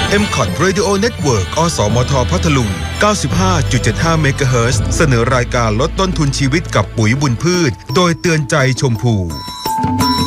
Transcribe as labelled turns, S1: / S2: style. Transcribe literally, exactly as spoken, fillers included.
S1: เอ็ม คอท Radio Network อสมทพัทลุง เก้าสิบห้าจุดเจ็ดห้า เมกะเฮิรตซ์เสนอรายการลดต้นทุนชีวิตกับปุ๋ยบุญพืชโดยเตือนใจชมพู